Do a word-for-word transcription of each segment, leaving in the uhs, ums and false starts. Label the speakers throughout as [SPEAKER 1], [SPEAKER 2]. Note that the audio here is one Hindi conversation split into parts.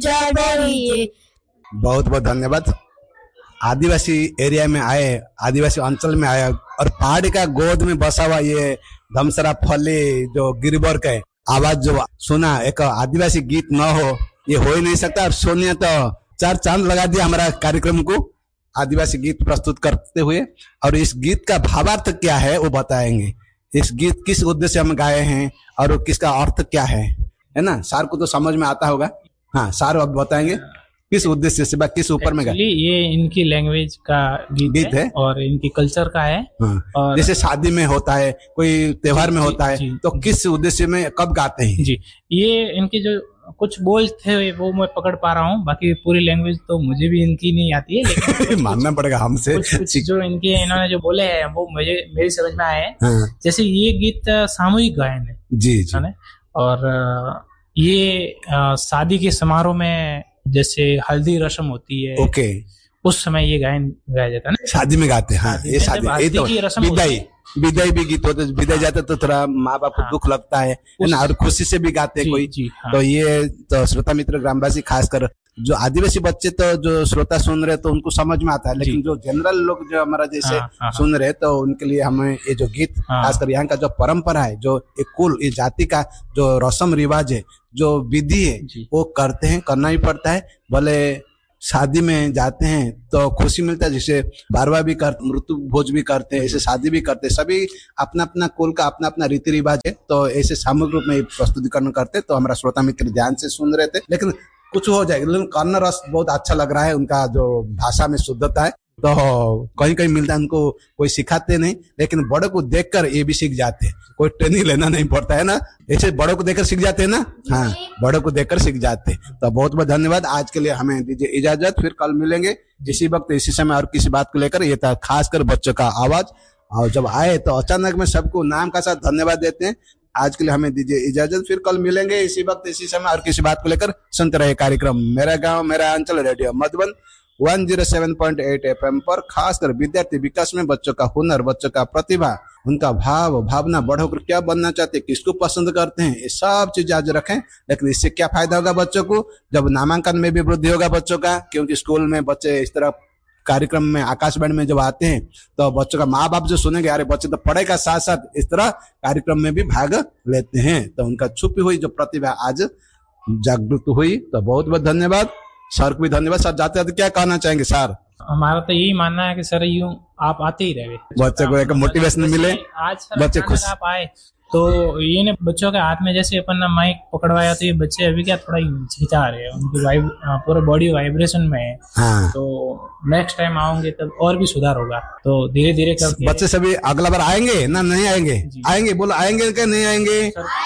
[SPEAKER 1] पूजा डरिए।
[SPEAKER 2] बहुत बहुत धन्यवाद। आदिवासी एरिया में आए, आदिवासी अंचल में आए और पहाड़ी का गोद में बसा हुआ ये धमसरा फली जो गिरिबर का आवाज जो सुना, एक आदिवासी गीत न हो ये हो ही नहीं सकता। और सोनिया तो चार चांद लगा दिया हमारा कार्यक्रम को आदिवासी गीत प्रस्तुत करते हुए। और इस गीत का भावार्थ क्या है वो बताएंगे, इस गीत किस उद्देश्य हम गाए हैं और किसका अर्थ क्या है, है ना। सार को तो समझ में आता होगा। हाँ सार अब बताएंगे किस उद्देश्य से, किस ऊपर में गाए।
[SPEAKER 3] ये इनकी लैंग्वेज का गीत, गीत है, है और इनकी कल्चर का है।
[SPEAKER 2] हाँ।
[SPEAKER 3] और
[SPEAKER 2] जैसे शादी में होता है, कोई त्योहार में होता है, तो किस उद्देश्य में कब गाते हैं
[SPEAKER 3] जी। ये इनके जो कुछ बोल थे वो मैं पकड़ पा रहा हूँ, बाकी पूरी लैंग्वेज तो मुझे भी इनकी नहीं आती है, लेकिन
[SPEAKER 2] मानना पड़ेगा हमसे।
[SPEAKER 3] कुछ, कुछ जो इनके इन्होंने जो बोले हैं वो मुझे मेरी समझ में आए। हाँ। जैसे ये गीत सामूहिक गायन है
[SPEAKER 2] जी जी,
[SPEAKER 3] और ये शादी के समारोह में जैसे हल्दी रस्म होती है,
[SPEAKER 2] ओके,
[SPEAKER 3] उस समय ये गायन गाया जाता है ना,
[SPEAKER 2] शादी में गाते हैं। हाँ, ये शादी, ये तो विदाई विदाई भी गीत होते, विदाई जाते तो थोड़ा माँ बाप को हाँ, दुख लगता है ना, और खुशी से भी गाते हैं कोई जी, हाँ। तो ये तो श्रोता मित्र ग्रामवासी खासकर जो आदिवासी बच्चे तो जो श्रोता सुन रहे तो उनको समझ में आता है, लेकिन जो जनरल लोग जो हमारा जैसे हाँ, हाँ, सुन रहे तो उनके लिए हमें ये जो गीत हाँ, खासकर यहाँ का जो परंपरा है, जो एक कुल ये जाति का जो रस्म रिवाज है, जो विधि है वो करते हैं, करना ही पड़ता है। भले शादी में जाते हैं तो खुशी मिलता है, जैसे बारवा भी करते, मृत्यु भोज भी करते हैं, ऐसे शादी भी करते हैं, सभी अपना अपना कुल का अपना अपना रीति रिवाज है। तो ऐसे सामूहिक रूप में प्रस्तुतिकरण करते तो हमारा श्रोता मित्र ध्यान से सुन रहे थे, लेकिन कुछ हो जाएगा। लेकिन कर्ण रस बहुत अच्छा लग रहा है, उनका जो भाषा में शुद्धता है, तो कहीं कहीं मिलता है, उनको कोई सिखाते नहीं, लेकिन बड़ों को देखकर ये भी सीख जाते हैं, कोई ट्रेनिंग लेना नहीं पड़ता है ना, ऐसे बड़ों को देखकर सीख जाते हैं ना। हाँ, बड़ों को देखकर सीख जाते हैं। तो बहुत बहुत धन्यवाद। आज के लिए हमें दीजिए इजाजत, फिर कल मिलेंगे इसी वक्त इसी समय और किसी बात को लेकर। ये था खासकर बच्चों का आवाज, और जब आए तो अचानक में सबको नाम का साथ धन्यवाद देते हैं। आज के लिए हमें दीजिए इजाजत, फिर कल मिलेंगे इसी वक्त इसी समय और किसी बात को लेकर। सुनते रहे कार्यक्रम मेरा गांव मेरा अंचल, रेडियो मधुबन एक सौ सात पॉइंट आठ एफएम पर। खासकर विद्यार्थी विकास में बच्चों का हुनर, बच्चों का प्रतिभा, उनका भाव भावना, बड़ होकर क्या बनना चाहते हैं, किसको पसंद करते हैं, ये सब चीज आज रखें। लेकिन इससे क्या फायदा होगा बच्चों को, जब नामांकन में भी वृद्धि होगा बच्चों का, क्योंकि स्कूल में बच्चे इस तरह कार्यक्रम में आकाशवाणी में जब आते हैं तो बच्चों का माँ बाप जो सुनेंगे, अरे बच्चे तो पढ़ाई का साथ साथ इस तरह कार्यक्रम में भी भाग लेते हैं, तो उनका छुपी हुई जो प्रतिभा आज जागृत हुई। तो बहुत बहुत धन्यवाद सर को भी धन्यवाद। सर जाते जाते क्या कहना चाहेंगे सर?
[SPEAKER 3] हमारा तो यही मानना है कि सर यूं आप आते ही रहे,
[SPEAKER 2] बच्चे को एक मोटिवेशन मिले,
[SPEAKER 3] आज
[SPEAKER 2] बच्चे खुश
[SPEAKER 3] आप आए तो ये ने बच्चों के हाथ में जैसे अपन ने माइक पकड़वाया तो ये बच्चे अभी क्या थोड़ा हिचकिचा रहे हैं, उनकी वाइब पूरा बॉडी वाइब्रेशन में है। हाँ। तो नेक्स्ट टाइम आओगे तब और भी सुधार होगा, तो धीरे धीरे करके
[SPEAKER 2] बच्चे सभी अगला बार आएंगे ना, नहीं आएंगे? आएंगे, बोलो आएंगे क्या नहीं आएंगे?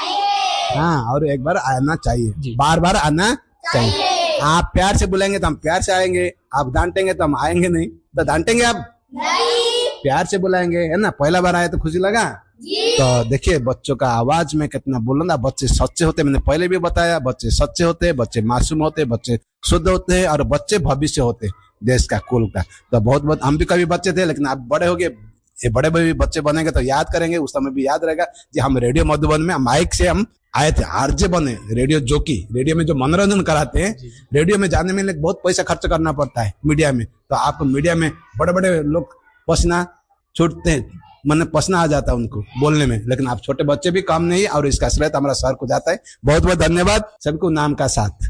[SPEAKER 2] हाँ, और एक बार आना चाहिए, बार बार आना चाहिए। आप प्यार से बुलाएंगे तो हम प्यार से आएंगे, आप डांटेंगे तो हम आएंगे नहीं, तो डांटेंगे आप नहीं, प्यार से बुलाएंगे, है ना। पहला बार आए तो खुशी लगा। तो देखिए बच्चों का आवाज में कितना बुलंद, बच्चे सच्चे होते, मैंने पहले भी बताया, बच्चे सच्चे होते, बच्चे मासूम होते, बच्चे शुद्ध होते हैं, और बच्चे भविष्य होते देश का, कुल का। तो बहुत बहुत हम भी कभी बच्चे थे, लेकिन आप बड़े हो गए, ये बड़े बड़े बच्चे बनेंगे तो याद करेंगे, उस समय भी याद रहेगा कि हम रेडियो मधुबन में माइक से हम आए थे, आरजे बने, रेडियो जोकी, रेडियो में जो मनोरंजन कराते हैं। रेडियो में जाने में बहुत पैसा खर्च करना पड़ता है मीडिया में, तो आप मीडिया में बड़े बड़े लोग पसीना छूटते हैं, मन पसीना आ जाता है उनको बोलने में, लेकिन आप छोटे बच्चे भी कम नहीं, और इसका श्रेय हमारा सर को जाता है। बहुत बहुत धन्यवाद सबको नाम का साथ।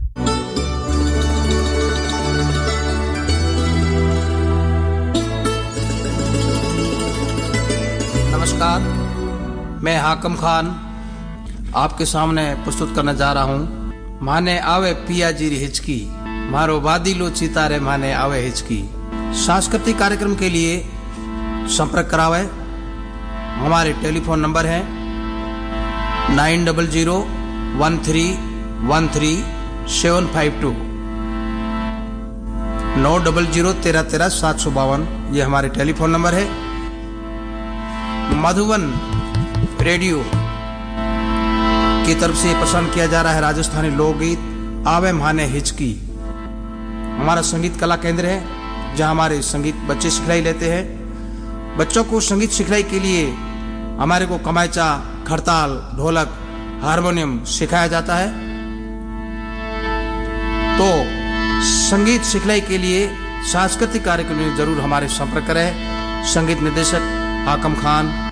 [SPEAKER 4] नमस्कार, मैं हाकम खान आपके सामने प्रस्तुत करने जा रहा हूँ माने आवे पिया जी हिचकी, मारो वादिलो चितारे माने आवे हिचकी। सांस्कृतिक कार्यक्रम के लिए संपर्क करावे, हमारे टेलीफोन नंबर है nine double zero one three one three seven five to, now double zero तेरह तेरह सात सौ बावन, ये हमारे टेलीफोन नंबर है। मधुबन रेडियो की तरफ से पसंद किया जा रहा है राजस्थानी लोकगीत आवे माने हिचकी। हमारा संगीत कला केंद्र है जहां हमारे संगीत बच्चे सिखलाई लेते हैं। बच्चों को संगीत सिखलाई के लिए हमारे को कमायचा, खड़ताल, ढोलक, हारमोनियम सिखाया जाता है। तो संगीत सिखलाई के लिए सांस्कृतिक कार्यक्रम में जरूर हमारे संपर्क करें। संगीत निर्देशक हाकम खान,